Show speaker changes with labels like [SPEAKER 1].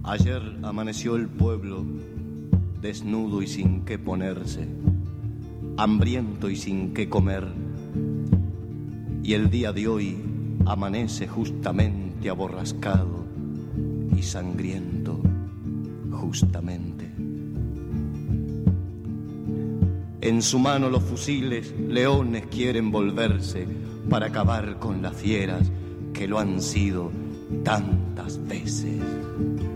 [SPEAKER 1] Ayer amaneció el pueblo desnudo y sin qué ponerse, hambriento y sin qué comer. Y el día de hoy amanece justamente aborrascado y sangriento, justamente. En su mano los fusiles, leones quieren volverse para acabar con las fieras que lo han sido tantas veces.